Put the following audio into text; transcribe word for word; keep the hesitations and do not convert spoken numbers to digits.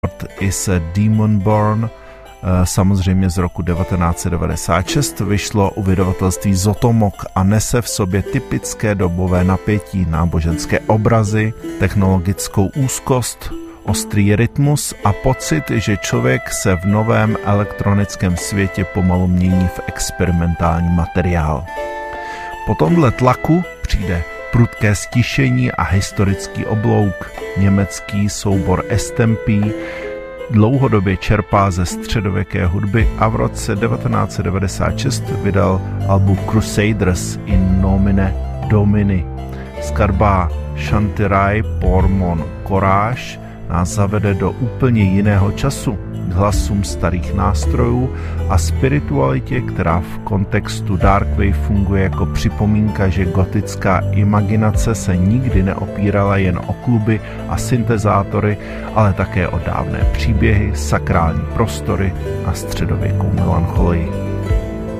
is a Demon Born, samozřejmě z roku devatenáct set devadesát šest, vyšlo u vydavatelství Zotomok a nese v sobě typické dobové napětí, náboženské obrazy, technologickou úzkost, ostrý rytmus a pocit, že člověk se v novém elektronickém světě pomalu mění v experimentální materiál. Po tomhle tlaku přijde prudké stišení a historický oblouk. Německý soubor S T M P dlouhodobě čerpá ze středověké hudby a v roce devatenáct set devadesát šest vydal album Crusaders in nomine Domini. Skladba Chanterai pour mon courage nás zavede do úplně jiného času, k hlasům starých nástrojů a spiritualitě, která v kontextu Darkwave funguje jako připomínka, že gotická imaginace se nikdy neopírala jen o kluby a syntezátory, ale také o dávné příběhy, sakrální prostory a středověkou melancholii.